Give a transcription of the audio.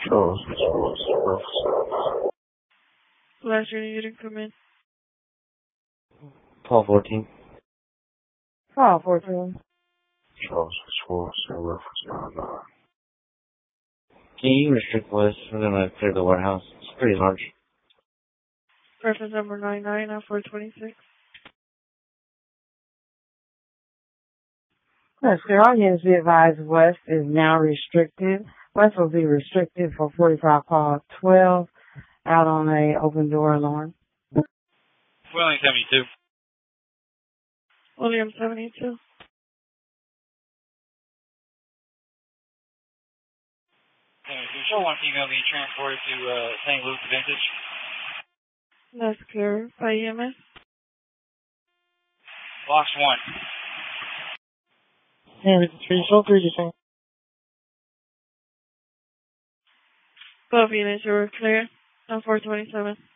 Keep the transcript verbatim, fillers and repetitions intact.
Charles, Charles, Charles. Last unit you didn't come in. Paul fourteen. Paul fourteen. Charles Schwartz, reference nine nine. Can you restrict West? We're gonna clear the warehouse. It's pretty large. Reference number nine nine nine four twenty-six. Yes, sir. All units be advised West is now restricted. West will be restricted for forty-five call twelve out on a open door alarm. William seventy-two. William seventy-two. seventy-two. One female being transported to uh, Saint Luke Vintage. That's clear. By E M S. Box one. Yeah, three, so three to say. Both units, you were clear on four twenty-seven.